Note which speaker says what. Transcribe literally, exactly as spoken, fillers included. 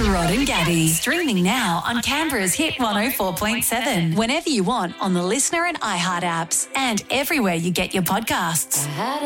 Speaker 1: Rod and Gabby. Streaming now on Canberra's Hit one oh four point seven. Whenever you want on the Listener and iHeart apps and everywhere you get your podcasts.